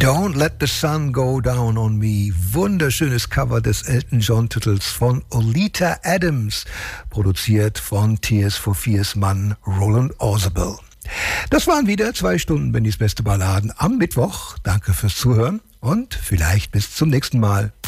Don't Let the Sun Go Down on Me. Wunderschönes Cover des Elton John Titels von Oleta Adams, produziert von Tears for Fears Mann Roland Orzabal. Das waren wieder 2 Stunden Bennys beste Balladen am Mittwoch. Danke fürs Zuhören und vielleicht bis zum nächsten Mal.